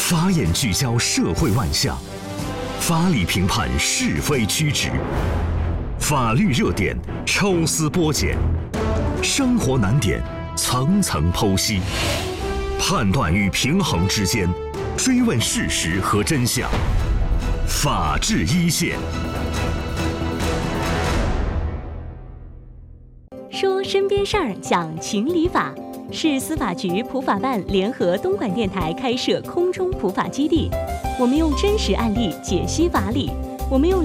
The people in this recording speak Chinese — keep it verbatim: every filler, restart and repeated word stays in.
法眼聚焦社会万象，法理评判是非曲直，法律热点抽丝剥茧，生活难点层层剖析，判断与平衡之间，追问事实和真相。法治一线。 说身边事儿，讲情理法，市司法局普法办联合东莞电台开设空中普法基地。我们用真实案例解析法理，我们用